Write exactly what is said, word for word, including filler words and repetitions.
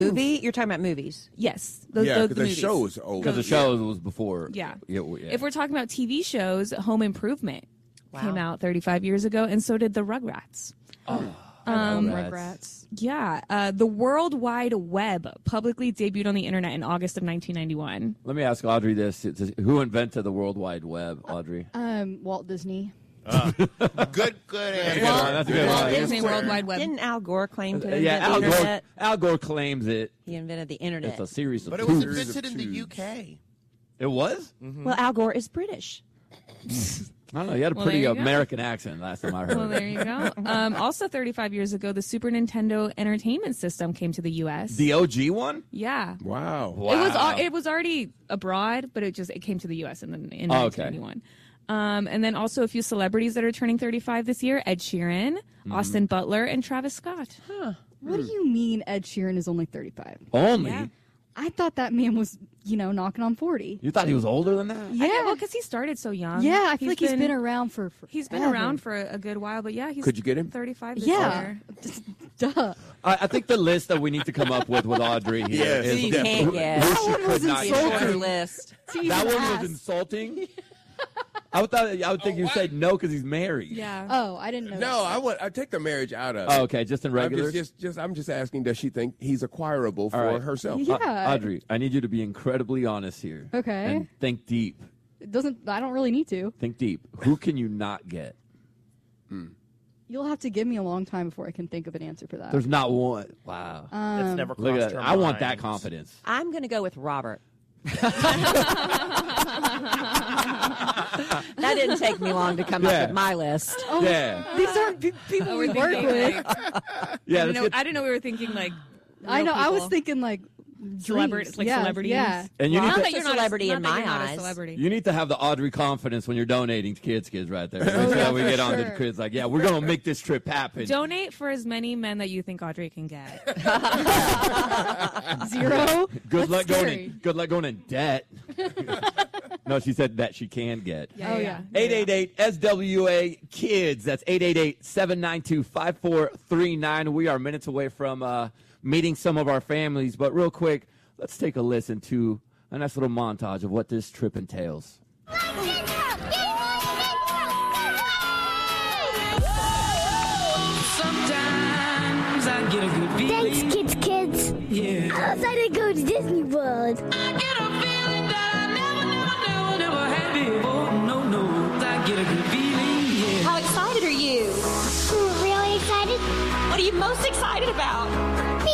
Movie? You're talking about movies. Yes. The, yeah, the, because the, the show is old. Because the show was before. Yeah. Yeah, yeah. If we're talking about T V shows, Home Improvement Wow. came out thirty-five years ago, and so did the Rugrats. Oh, Um, Rugrats. Yeah. Uh, the World Wide Web publicly debuted on the internet in August of nineteen ninety-one. Let me ask Audrey this. It's- Who invented the World Wide Web, Audrey? Um, Walt Disney. Uh, good, good answer. Well, that's a good Walt one. Disney World Wide Web. Didn't Al Gore claim to invent Yeah, the Al Gore, internet? Al Gore claims it. He invented the internet. It's a series of But it was tubes. invented in the U K. It was? Well, Al Gore is British. I don't know. He had a Well, pretty there you go. American accent last time I heard. Well, there you go. Um, also, thirty-five years ago, the Super Nintendo Entertainment System came to the U S. The O G one? yeah. Wow. Wow. It was al- it was already abroad, but it just it came to the U S in, the, in Oh, nineteen okay. ninety-one. Um, and then also a few celebrities that are turning thirty-five this year: Ed Sheeran, Mm-hmm. Austin Butler, and Travis Scott. What do you mean Ed Sheeran is only thirty-five? Only? Yeah. I thought that man was, you know, knocking on forty. You thought he was older than that? Yeah, well, because he started so young. Yeah, I feel like he's been around for forever. He's been around for a good while, but yeah, he's Could you get him? thirty-five this Yeah. year. Duh. I, I think the list that we need to come up with with Audrey here Yes, is You Yeah. can't who- guess. who That she one could was not It's insulting. on get. your list. That one ask. was insulting. I would thought I would think you said no because he's married. Yeah. Oh, I didn't know. No, that. I want I take the marriage out of it. Oh, okay, just in I'm regular. just, just, just, I'm just asking, does she think he's acquirable for All right. herself? Yeah. Uh, Audrey, I need you to be incredibly honest here. Okay. And think deep. It doesn't. I don't really need to. Think deep. Who can you not get? You'll have to give me a long time before I can think of an answer for that. There's not one. Wow. It's never Look crossed at that. her I want that mind. confidence. I'm going to go with Robert. That didn't take me long to come Yeah. up with my list. Yeah. These aren't pe- people Oh, we we're work thinking, with. like, Yeah. I, didn't let's know, get- I didn't know we were thinking like. I real know. I was people. thinking like Celebrity- dreams. like yeah, celebrities. Yeah. and you Well, need I'm to not you're a celebrity not in that my you're not a eyes. celebrity. you need to have the Audrey confidence when you're donating to Kids Kids right there. Make Oh, sure yeah, that we for get on to the sure. kids like, yeah, we're gonna make this trip happen. Donate for as many men that you think Audrey can get. Zero. Good That's luck going scary. in. Good luck going in debt. No, she said that she can get. Oh yeah. eight eight eight S W A KIDS. That's eight eight eight, seven nine two, five four three nine. We are minutes away from uh, meeting some of our families, but real quick, let's take a listen to a nice little montage of what this trip entails. Sometimes I get a good feeling. Thanks, kids, kids. Yeah. I'm excited to go to Disney World. I get a feeling that I never, never, never, never had before. No, no. I get a good feeling. Yeah. How excited are you? I'm really excited. What are you most excited about?